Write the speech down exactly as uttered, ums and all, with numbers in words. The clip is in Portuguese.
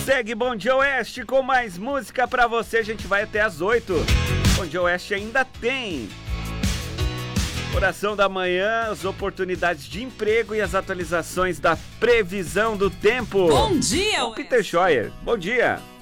Segue Bom Dia Oeste com mais música pra você. A gente vai até as oito. Bom Dia Oeste ainda tem Oração da Manhã, as oportunidades de emprego e as atualizações da previsão do tempo. Bom dia, Peter Scheuer. Bom dia.